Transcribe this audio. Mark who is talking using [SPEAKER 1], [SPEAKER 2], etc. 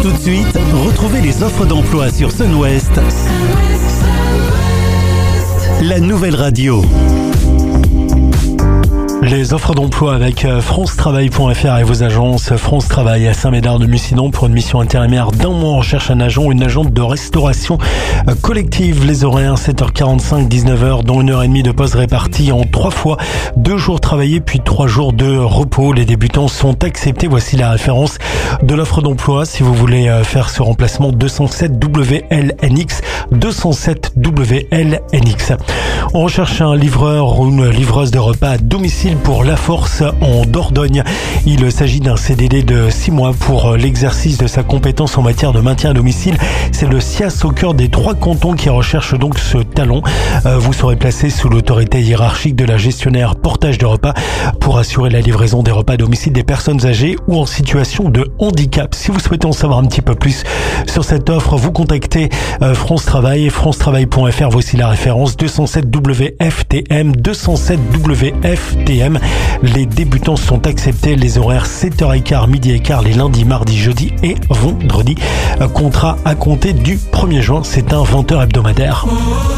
[SPEAKER 1] Tout de suite, retrouvez les offres d'emploi sur Sunwest, la nouvelle radio.
[SPEAKER 2] Les offres d'emploi avec francetravail.fr et vos agences. France Travail à Saint-Médard-de-Mucident pour une mission intérimaire d'un mois. On recherche un agent ou une agente de restauration collective. Les horaires 7h45, 19h, dont 1h30 de pause répartie en 3 fois. 2 jours travaillés puis 3 jours de repos. Les débutants sont acceptés. Voici la référence de l'offre d'emploi. Si vous voulez faire ce remplacement, 207 WLNX, 207 WLNX. On recherche un livreur ou une livreuse de repas à domicile pour La Force en Dordogne. Il s'agit d'un CDD de 6 mois pour l'exercice de sa compétence en matière de maintien à domicile. C'est le SIAS au cœur des 3 cantons qui recherche donc ce talent. Vous serez placé sous l'autorité hiérarchique de la gestionnaire portage de repas pour assurer la livraison des repas à domicile des personnes âgées ou en situation de handicap. Si vous souhaitez en savoir un petit peu plus sur cette offre, vous contactez France Travail, francetravail.fr. Voici la référence 207 WFTM, 207 WFTM. Les débutants sont acceptés. Les horaires 7h15, midi et quart les lundis, mardis, jeudis et vendredis. Contrat à compter du 1er juin. C'est un 20h hebdomadaire.